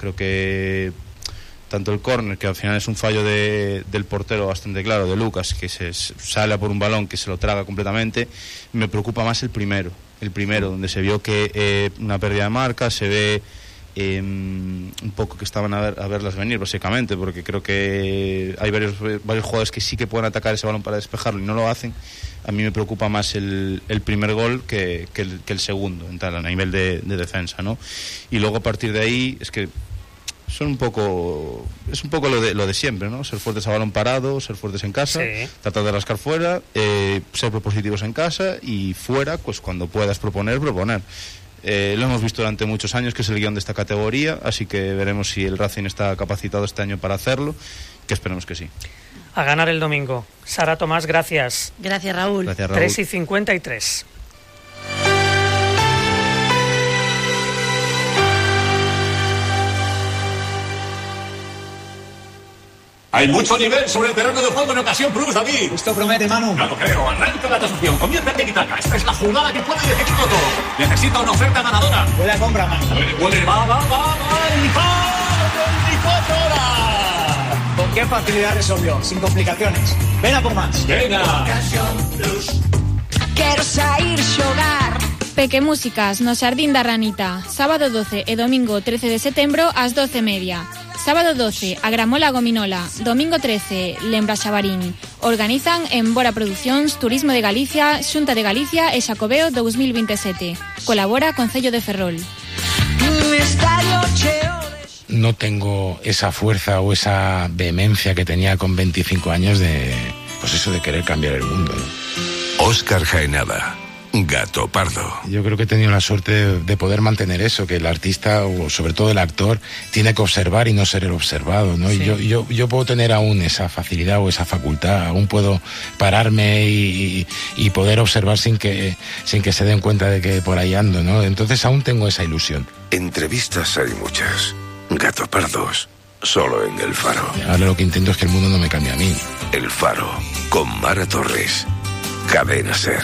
Creo que tanto el córner, que al final es un fallo del portero bastante claro, de Lucas, que se sale a por un balón que se lo traga completamente, me preocupa más el primero, donde se vio que una pérdida de marca, se ve un poco que estaban a verlas venir, básicamente, porque creo que hay varios jugadores que sí que pueden atacar ese balón para despejarlo y no lo hacen. A mí me preocupa más el primer gol que el segundo, a nivel de defensa, ¿no? Y luego a partir de ahí es que es un poco lo de siempre, ¿no? Ser fuertes a balón parado, ser fuertes en casa, sí. Tratar de rascar fuera, ser propositivos en casa y fuera, pues cuando puedas proponer. Lo hemos visto durante muchos años, que es el guión de esta categoría, así que veremos si el Racing está capacitado este año para hacerlo, que esperemos que sí. A ganar el domingo. Sara Tomás, gracias. Gracias, Raúl. 3:53. Hay mucho nivel sobre el terreno de juego en ocasión plus, David. Esto promete, Manu. Ya lo creo. Arranca la tasación. Comienza el tiki-taka. Esta es la jugada que puede definirlo todo. Necesita una oferta ganadora. Buena compra, Manu. Va. El 24 horas. ¿Con qué facilidad resolvió? Sin complicaciones. Ven a por más. Venga. Quero sair xogar. Peque Músicas no Xardín da Ranita. Sábado 12 e domingo 13 de setembro ás 12:30. Sábado 12, a Gramola Gominola. Domingo 13, Lembra Xabarín. Organizan en Bora Producións, Turismo de Galicia, Xunta de Galicia e Xacobeo 2027. Colabora Concello de Ferrol. No tengo esa fuerza o esa vehemencia que tenía con 25 años de querer cambiar el mundo, ¿no? Óscar Jaenada, Gato Pardo. Yo creo que he tenido la suerte de poder mantener eso, que el artista, o sobre todo el actor, tiene que observar y no ser el observado, ¿no? Sí. Y yo puedo tener aún esa facilidad o esa facultad, aún puedo pararme y poder observar sin que se den cuenta de que por ahí ando, ¿no? Entonces aún tengo esa ilusión. Entrevistas hay muchas. Gato Pardos, solo en El Faro. Ahora lo que intento es que el mundo no me cambie a mí. El Faro, con Mara Torres. Cadena SER.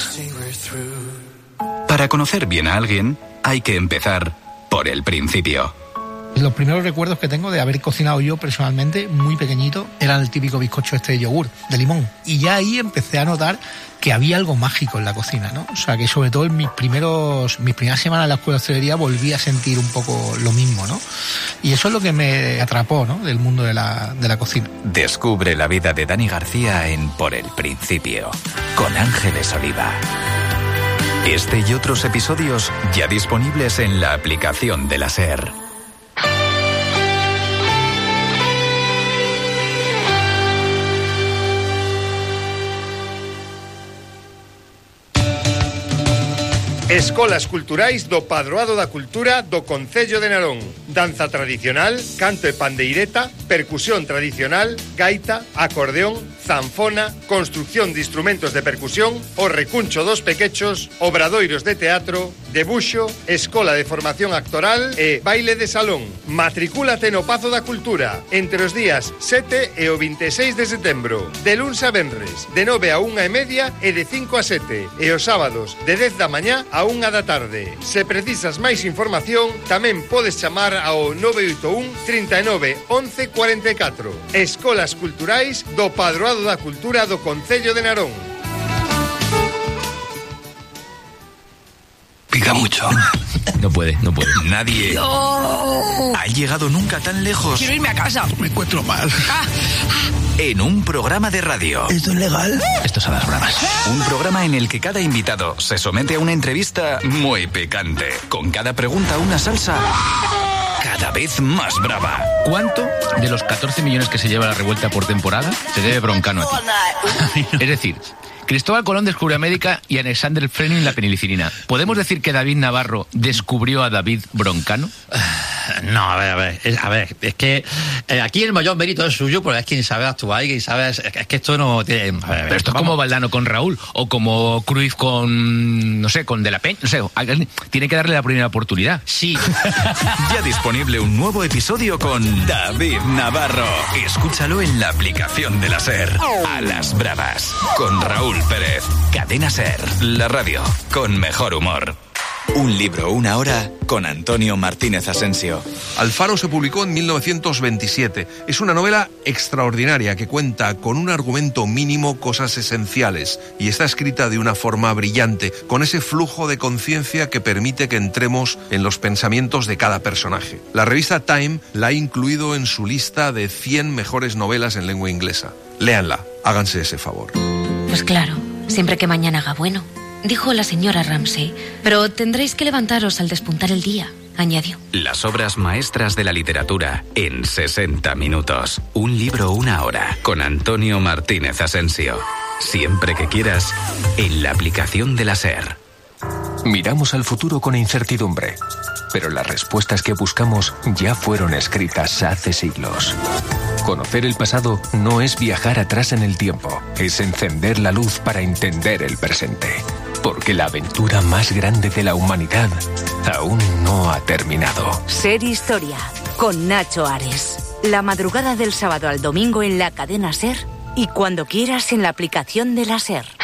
Para conocer bien a alguien, hay que empezar por el principio. Los primeros recuerdos que tengo de haber cocinado yo personalmente, muy pequeñito, era el típico bizcocho de yogur, de limón. Y ya ahí empecé a notar que había algo mágico en la cocina, ¿no? O sea, que sobre todo en mis primeras semanas en la escuela de hostelería volví a sentir un poco lo mismo, ¿no? Y eso es lo que me atrapó, ¿no? Del mundo de la cocina. Descubre la vida de Dani García en Por el Principio, con Ángeles Oliva. Este y otros episodios ya disponibles en la aplicación de la SER. Escolas culturais do Padroado da Cultura do Concello de Narón. Danza tradicional, canto e pandeireta, percusión tradicional, gaita, acordeón, zanfona, construcción de instrumentos de percusión, o recuncho dos pequechos, obradoiros de teatro, debuxo, escola de formación actoral e baile de salón. Matricúlate no Pazo da Cultura entre os días 7 e o 26 de setembro, de luns a venres, de 9 a 1:30 e de 5 a 7, e os sábados de 10 da mañá a 1 da tarde. Se precisas máis información, tamén podes chamar ao 981 39 11 44. Escolas culturais do Padroado da Cultura do Concello de Narón. Pica mucho. No puede. Nadie ha llegado nunca tan lejos. Quiero irme a casa. Me encuentro mal. En un programa de radio. ¿Esto es legal? Esto es a las bravas. Un programa en el que cada invitado se somete a una entrevista muy picante. Con cada pregunta una salsa cada vez más brava. ¿Cuánto de los 14 millones que se lleva la revuelta por temporada se debe Broncano a ti? Es decir, Cristóbal Colón descubrió América y Alexander Fleming la penicilina. ¿Podemos decir que David Navarro descubrió a David Broncano? No, a ver, es que aquí el mayor mérito es suyo, porque es quien sabe actuar y quien sabe, es que esto no tiene... Pero esto es como Valdano con Raúl, o como Cruyff con, no sé, con De la Peña, no sé, tiene que darle la primera oportunidad. Sí. Ya disponible un nuevo episodio con David Navarro. Escúchalo en la aplicación de la SER. A las bravas, con Raúl Pérez. Cadena SER, la radio con mejor humor. Un libro, una hora, con Antonio Martínez Asensio. Alfaro se publicó en 1927. Es una novela extraordinaria que cuenta con un argumento mínimo, cosas esenciales, y está escrita de una forma brillante, con ese flujo de conciencia que permite que entremos en los pensamientos de cada personaje. La revista Time la ha incluido en su lista de 100 mejores novelas en lengua inglesa. Léanla, háganse ese favor. Pues claro, siempre que mañana haga bueno, dijo la señora Ramsay, pero tendréis que levantaros al despuntar el día, añadió. Las obras maestras de la literatura en 60 minutos. Un libro, una hora, con Antonio Martínez Asensio. Siempre que quieras, en la aplicación de la SER. Miramos al futuro con incertidumbre, pero las respuestas que buscamos ya fueron escritas hace siglos. Conocer el pasado no es viajar atrás en el tiempo, es encender la luz para entender el presente. Porque la aventura más grande de la humanidad aún no ha terminado. Ser Historia, con Nacho Ares. La madrugada del sábado al domingo en la cadena SER y cuando quieras en la aplicación de la SER.